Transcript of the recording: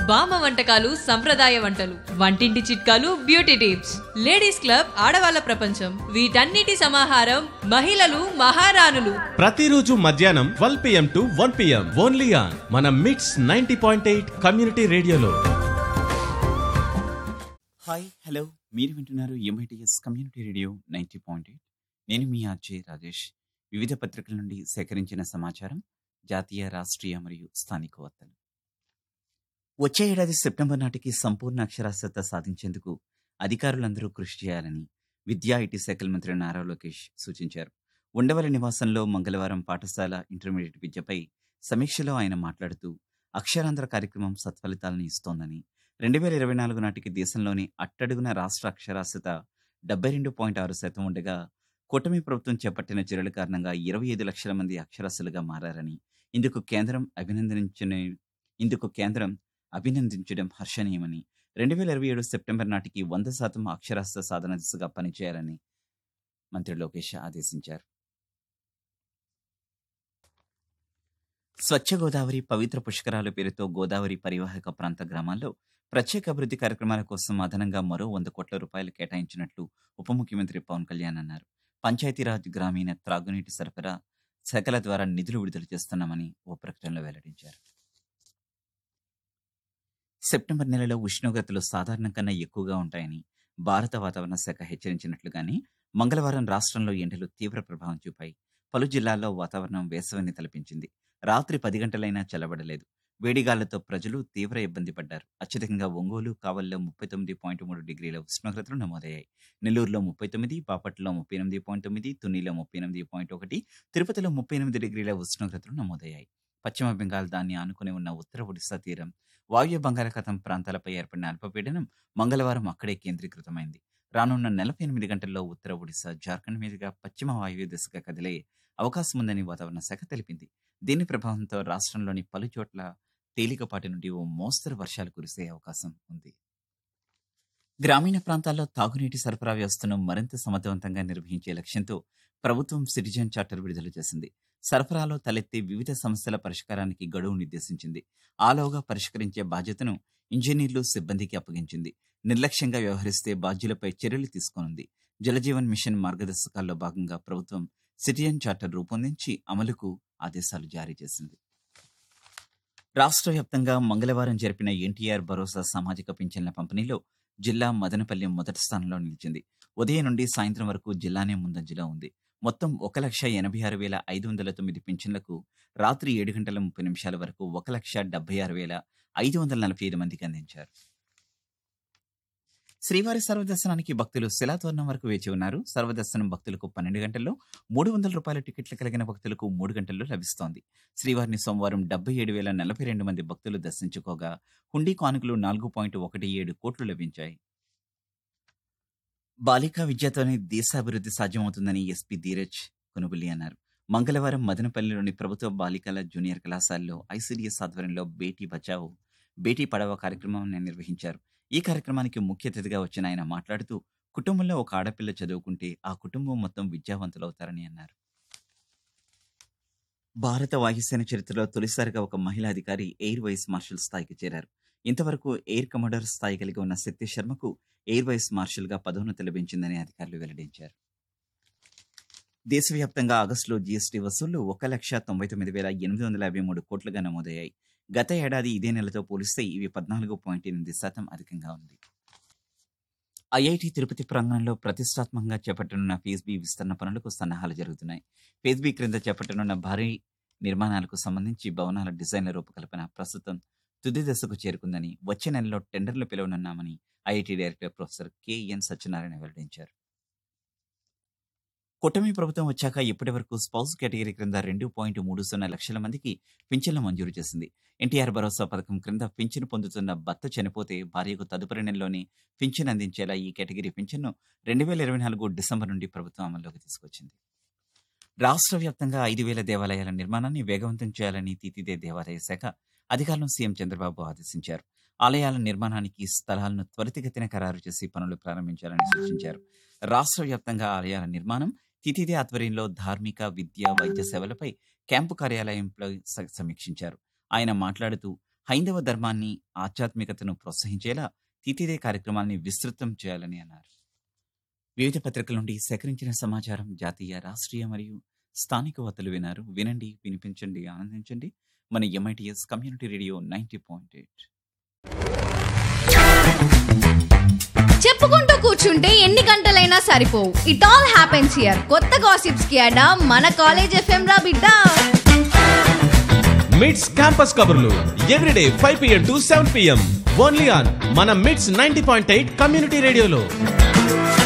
బామ్మ వంటకాలు సంప్రదాయ వంటలు, వంటింటి చిట్కాలు, బ్యూటీ టిప్స్, లేడీస్ క్లబ్ ఆడవాళ్ళ ప్రపంచం, వీటన్నిటి సమాహారం మహిళలు మహారాణులు. ప్రతిరోజు మధ్యాహ్నం 12 PM to 1 PM only on మన మిట్స్ 90.8 కమ్యూనిటీ రేడియోలో. హాయ్ హలో, మీరు వింటున్నారు ఎంఐటిఎస్ కమ్యూనిటీ రేడియో 90.8. నేను మీ ఆర్జే రాజేష్. వివిధ పత్రికల నుండి సేకరించిన సమాచారం, జాతీయ, రాష్ట్రీయ మరియు స్థానిక వార్తలు. వచ్చే ఏడాది సెప్టెంబర్ నాటికి సంపూర్ణ అక్షరాస్యత సాధించేందుకు అధికారులందరూ కృషి చేయాలని విద్యా ఐటీ శాఖల మంత్రి నారా లోకేష్ సూచించారు. ఉండవల్లి నివాసంలో మంగళవారం పాఠశాల ఇంటర్మీడియట్ విద్యపై సమీక్షలో ఆయన మాట్లాడుతూ, అక్షరాంధ్ర కార్యక్రమం సత్ఫలితాలను ఇస్తోందని, 2024 నాటికి దేశంలోని అట్టడుగున రాష్ట్ర అక్షరాస్యత 72.6% ఉండగా, కూటమి ప్రభుత్వం చేపట్టిన చర్యల కారణంగా 25 లక్షల మంది అక్షరాస్యులుగా మారారని, ఇందుకు కేంద్రం అభినందించడం హర్షణీయమని, 2027 సెప్టెంబర్ నాటికి 100% అక్షరాస్యత సాధన దిశగా పనిచేయాలని మంత్రి లోకేష్ ఆదేశించారు. స్వచ్ఛ గోదావరి పవిత్ర పుష్కరాల పేరుతో గోదావరి పరివాహక ప్రాంత గ్రామాల్లో ప్రత్యేక అభివృద్ధి కార్యక్రమాల కోసం అదనంగా మరో 100 కోట్ల రూపాయలు కేటాయించినట్లు ఉప ముఖ్యమంత్రి పవన్ కళ్యాణ్ అన్నారు. పంచాయతీరాజ్, గ్రామీణ త్రాగునీటి సరఫరా శాఖల ద్వారా నిధులు విడుదల చేస్తున్నామని ఓ ప్రకటనలో వెల్లడించారు. సెప్టెంబర్ నెలలో ఉష్ణోగ్రతలు సాధారణం కన్నా ఎక్కువగా ఉంటాయని భారత వాతావరణ శాఖ హెచ్చరించినట్లుగానే మంగళవారం రాష్ట్రంలో ఎండలు తీవ్ర ప్రభావం చూపాయి. పలు జిల్లాల్లో వాతావరణం వేసవిని తలపించింది. రాత్రి 10 గంటలైనా చల్లబడలేదు. వేడిగాళ్లతో ప్రజలు తీవ్ర ఇబ్బంది పడ్డారు. అత్యధికంగా ఒంగోలు, కావల్లో 39.3 డిగ్రీల ఉష్ణోగ్రతలు నమోదయ్యాయి. నెల్లూరులో 39, బాపట్లలో 38.9, తునిలో 38.1, తిరుపతిలో 38 డిగ్రీల ఉష్ణోగ్రతలు నమోదయ్యాయి. పశ్చిమ బెంగాల్, దాన్ని ఆనుకుని ఉన్న ఉత్తర ఒడిశా తీరం, వాయు బంగాళాఖాతం ప్రాంతాలపై ఏర్పడిన అల్పపీడనం మంగళవారం అక్కడే కేంద్రీకృతమైంది. రానున్న 48 గంటల్లో ఉత్తర ఒడిశా, జార్ఖండ్ మీదుగా పశ్చిమ వాయువ్య దిశగా కదిలే అవకాశం ఉందని వాతావరణ శాఖ తెలిపింది. దీని ప్రభావంతో రాష్ట్రంలోని పలు చోట్ల తేలికపాటి నుండి ఓ మోస్తరు వర్షాలు కురిసే అవకాశం ఉంది. గ్రామీణ ప్రాంతాల్లో తాగునీటి సరఫరా వ్యవస్థను మరింత సమర్థవంతంగా నిర్వహించే లక్ష్యంతో ప్రభుత్వం సిటిజన్ చార్టర్ విడుదల చేసింది. సరఫరాలో తలెత్తే వివిధ సమస్యల పరిష్కారానికి గడువు నిర్దేశించింది. ఆలోగా పరిష్కరించే బాధ్యతను ఇంజనీర్లు, సిబ్బందికి అప్పగించింది. నిర్లక్ష్యంగా వ్యవహరిస్తే బాధ్యులపై చర్యలు తీసుకోనుంది. జలజీవన్ మిషన్ మార్గదర్శకాల్లో భాగంగా ప్రభుత్వం సిటిజన్ చార్టర్ రూపొందించి అమలుకు ఆదేశాలు జారీ చేసింది. రాష్ట్ర వ్యాప్తంగా మంగళవారం జరిపిన ఎన్టీఆర్ భరోసా సామాజిక పింఛన్ల పంపిణీలో జిల్లా మదనపల్లి మొదటి స్థానంలో నిలిచింది. ఉదయం నుండి సాయంత్రం వరకు జిల్లానే ముందంజలో ఉంది. మొత్తం 1,86,509 పింఛన్లకు రాత్రి 7 గంటల 30 నిమిషాల వరకు 1,76,545 మందికి అందించారు. శ్రీవారి సర్వదర్శనానికి భక్తులు శిలాతోరణం వరకు వేచి ఉన్నారు. సర్వదర్శనం భక్తులకు 12 గంటల్లో, 300 రూపాయల టికెట్లు కలిగిన భక్తులకు 3 గంటల్లో లభిస్తోంది. శ్రీవారిని సోమవారం 77,042 మంది భక్తులు దర్శించుకోగా, హుండీ కానుకలు 4.17 కోట్లు లభించాయి. బాలికా విద్యతోనే దేశాభివృద్ధి సాధ్యమవుతుందని ఎస్పీ ధీరజ్ కొనుబుల్లి అన్నారు. మంగళవారం మదనపల్లిలోని ప్రభుత్వ బాలికల జూనియర్ కళాశాలలో ఐసీడీఎస్ ఆధ్వర్యంలో బేటీ బచావో, బేటీ పడావో కార్యక్రమాన్ని నిర్వహించారు. ఈ కార్యక్రమానికి ముఖ్య అతిథిగా వచ్చిన ఆయన మాట్లాడుతూ, కుటుంబంలో ఒక ఆడపిల్ల చదువుకుంటే ఆ కుటుంబం మొత్తం విద్యావంతులవుతారని అన్నారు. భారత వాయుసేన చరిత్రలో తొలిసారిగా ఒక మహిళా అధికారి ఎయిర్ వైస్ మార్షల్ స్థాయికి చేరారు. ఇంతవరకు ఎయిర్ కమాండర్ స్థాయి కలిగి ఉన్న శక్తి శర్మకు ఎయిర్ వైస్ మార్షల్ గా పదోన్నతి లభించిందని అధికారులు వెల్లడించారు. దేశవ్యాప్తంగా ఆగస్టులో జీఎస్టీ వసూళ్లు 1,99,853 కోట్లుగా నమోదయ్యాయి. గత ఏడాది ఇదే నెలతో పోలిస్తే ఇవి 14.8% అధికంగా ఉంది. ఐఐటి తిరుపతి ప్రాంగణంలో ప్రతిష్టాత్మకంగా చేపట్టనున్న ఫేజ్ బి విస్తరణ పనులకు సన్నాహాలు జరుగుతున్నాయి. ఫేజ్ బి క్రింద చేపట్టనున్న భారీ నిర్మాణాలకు సంబంధించి భవనాల డిజైన్ల రూపకల్పన ప్రస్తుతం తుది దశకు చేరుకుందని, వచ్చే నెలలో టెండర్లు పిలువనున్నామని IIT director professor KN Satyanarayana వెల్లడించారు. కూటమి ప్రభుత్వం వచ్చాక ఇప్పటి వరకు స్పౌస్ కేటగిరీ క్రింద 2.30 లక్షల మందికి పింఛన్లు మంజూరు చేసింది. ఎన్టీఆర్ భరోసా పథకం క్రింద పింఛను పొందుతున్న భర్త చనిపోతే భార్యకు తదుపరి నెలలోనే పింఛన్ అందించేలా ఈ కేటగిరీ పింఛన్ను 2024 డిసెంబర్ నుండి ప్రభుత్వం అమల్లోకి తీసుకొచ్చింది. రాష్ట్ర వ్యాప్తంగా 5,000 దేవాలయాల నిర్మాణాన్ని వేగవంతం చేయాలని తీతిదే దేవాదాయ శాఖ అధికారులను సీఎం చంద్రబాబు ఆదేశించారు. ఆలయాల నిర్మాణానికి స్థలాలను త్వరితగతిన ఖరారు చేసి పనులు ప్రారంభించాలని సూచించారు. రాష్ట్ర వ్యాప్తంగా ఆలయాల నిర్మాణం, తితిదే ఆధ్వర్యంలో ధార్మిక, విద్య, వైద్య సేవలపై క్యాంపు కార్యాలయంలో సమీక్షించారు. ఆయన మాట్లాడుతూ, హైందవ ధర్మాన్ని, ఆధ్యాత్మికతను ప్రోత్సహించేలా తిథిదే కార్యక్రమాన్ని విస్తృతం చేయాలని అన్నారు. వివిధ పత్రికల నుండి సేకరించిన సమాచారం, జాతీయ, రాష్ట్రీయ మరియు స్థానిక వార్తలు వినారు. వినండి, వినిపించండి, ఆనందించండి. మన ఎంఐటిఎస్ కమ్యూనిటీ రేడియో 90.8. చెప్పుకుంటూ కూర్చుంటే ఎన్ని గంటలైనా సరిపోవు. It all happens here. కొత్త గాసిప్స్ కి అడా మన కాలేజ్ ఎఫ్ఎం రా బిడ్డ. మిడ్స్ క్యాంపస్ కబుర్లు everyday 5 PM to 7 PM only on మన మిడ్స్ 90.8 కమ్యూనిటీ రేడియోలో.